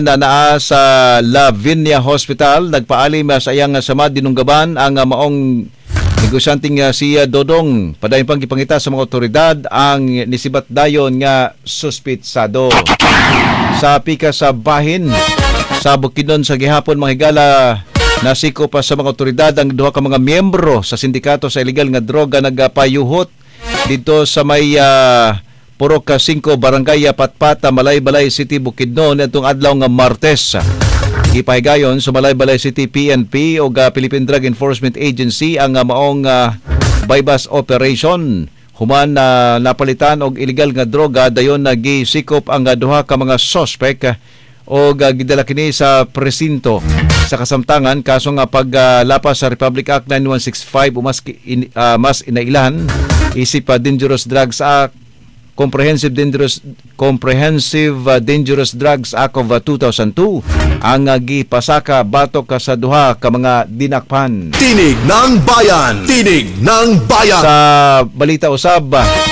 na naa sa Lavinia Hospital nagpaalim sa iyang sama dinunggaban ang maong negosyanteng si Dodong padayon pang gipangita sa mga otoridad ang nisibat dayon nga suspitsado sa pika sa bahin sa Bukidnon sa gihapon mga higala. Nasiko pa sa mga otoridad ang duha ka mga miyembro sa sindikato sa illegal nga droga nagpayuhot dito sa may Purok 5 Barangay Patpata, Malaybalay City, Bukidnon itong adlaw nga Martes. Ipahigayon sa Malaybalay City PNP o Philippine Drug Enforcement Agency ang maong bypass operation. Human na napalitan og illegal nga droga dayon nagisikop ang duha ka mga suspect o gidala kini sa presinto sa kasamtangan kaso nga paglapas sa Republic Act 9165 o mas inailan isip Dangerous Drugs Act Comprehensive Dangerous Drugs Act of 2002 ang gipasaka batok sa duha ka mga dinakpan. Tinig ng Bayan! Tinig ng Bayan! Sa balita usab,